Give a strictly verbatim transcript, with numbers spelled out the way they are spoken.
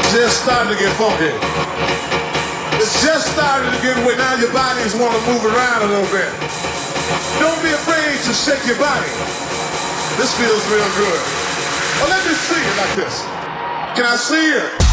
just starting to get funky. It's just starting to get away. Now your bodies want to move around a little bit. Don't be afraid to shake your body. This feels real good. Well, let me see it like this. Can I see it?